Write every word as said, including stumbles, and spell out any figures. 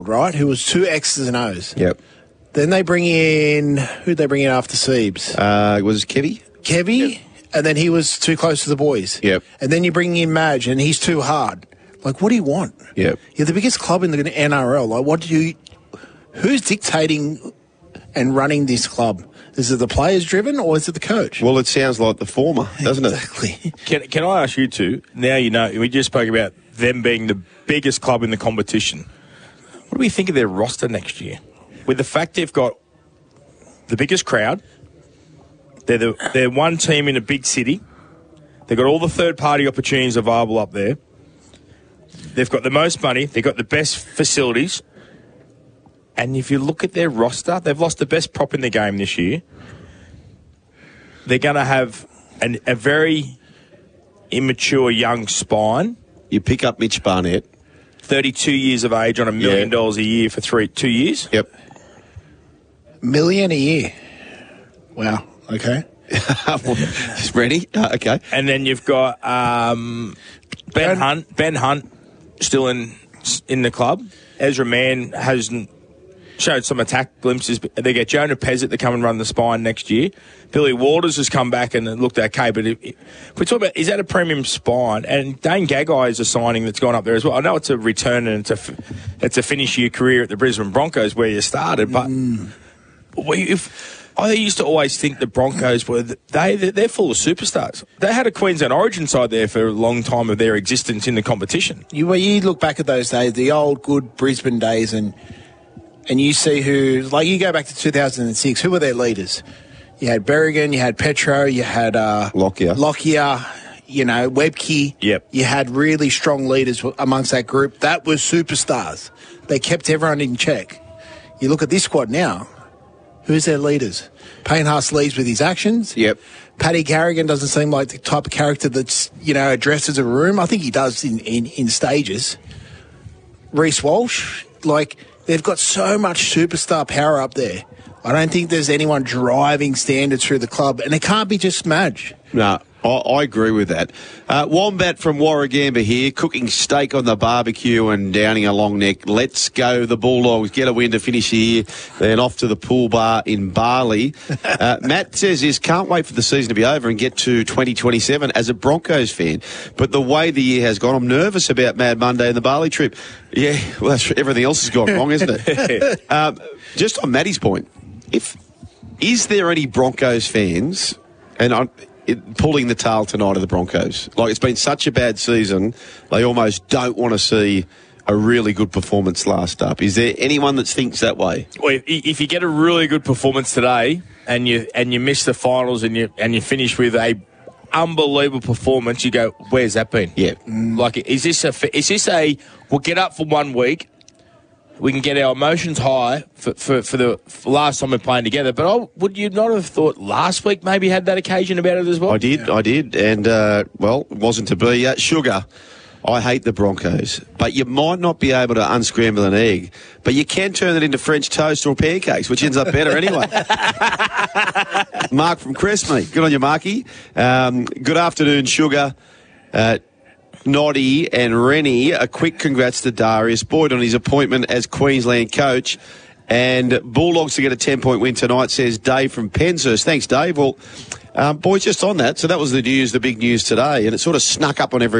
right, who was two X's and O's. Yep. Then they bring in, who'd they bring in after Siebes? Uh, was it Kevy? Kevy, yep. And then he was too close to the boys. Yep. And then you bring in Madge, and he's too hard. Like, what do you want? Yep. You're the biggest club in the N R L. Like, what do you, who's dictating and running this club? Is it the players driven or is it the coach? Well, it sounds like the former, doesn't exactly. it? Exactly. Can, can I ask you two, now you know, we just spoke about them being the biggest club in the competition. What do we think of their roster next year? With the fact they've got the biggest crowd, they're, the, they're one team in a big city, they've got all the third-party opportunities available up there, they've got the most money, they've got the best facilities, and if you look at their roster, they've lost the best prop in the game this year. They're going to have an, a very immature young spine. You pick up Mitch Barnett. thirty-two years of age on a million Yeah. dollars a year for three, two years. Yep. Million a year. Wow. Okay. Ready? Uh, okay. And then you've got um, Ben Ben- Hunt. Ben Hunt still in in the club. Ezra Mann hasn't showed some attack glimpses. They get Jonah Pezzett to come and run the spine next year. Billy Waters has come back and looked okay, but if, if we talk about, is that a premium spine? And Dane Gagai is a signing that's gone up there as well. I know it's a return and it's a, it's a finish your career at the Brisbane Broncos where you started, but Mm. we, if, I used to always think the Broncos were, they, they're full of superstars. They had a Queensland Origin side there for a long time of their existence in the competition. You, well, you look back at those days, the old good Brisbane days, and and you see who, like you go back to two thousand six, who were their leaders? You had Berrigan, you had Petro, you had uh, Lockyer. Lockyer, you know, Webke. Yep. You had really strong leaders amongst that group. That was superstars. They kept everyone in check. You look at this squad now, who's their leaders? Payne Haas leads with his actions. Yep. Paddy Carrigan doesn't seem like the type of character that's, you know, addresses a room. I think he does in, in, in stages. Reece Walsh, like, they've got so much superstar power up there. I don't think there's anyone driving standards through the club, and it can't be just Madge. No, I, I agree with that. Uh, Wombat from Warragamba here, cooking steak on the barbecue and downing a long neck. Let's go, the Bulldogs. Get a win to finish the year. Then off to the pool bar in Bali. Uh, Matt says this, can't wait for the season to be over and get to twenty twenty-seven as a Broncos fan. But the way the year has gone, I'm nervous about Mad Monday and the Bali trip. Yeah, well, that's, everything else has gone wrong, isn't it? um, just on Matty's point, if is there any Broncos fans, and I'm it, pulling the tail tonight of the Broncos, like it's been such a bad season, they almost don't want to see a really good performance last up. Is there anyone that thinks that way? Well, if, if you get a really good performance today and you and you miss the finals and you and you finish with a unbelievable performance, you go, where's that been? Yeah. Like, is this a is this a we'll get up for one week, we can get our emotions high for, for, for the for last time we're playing together. But I, would you not have thought last week maybe had that occasion about it as well? I did, I did, and uh, well, it wasn't to be. Uh, Sugar, I hate the Broncos, but you might not be able to unscramble an egg, but you can turn it into French toast or pancakes, which ends up better anyway. Mark from Crestmead, good on you, Marky. Um, good afternoon, Sugar. Uh, Noddy and Rennie, a quick congrats to Darius Boyd on his appointment as Queensland coach. And Bulldogs to get a ten-point win tonight, says Dave from Penshurst. Thanks, Dave. Well, um, boys, just on that, so that was the news, the big news today, and it sort of snuck up on everyone.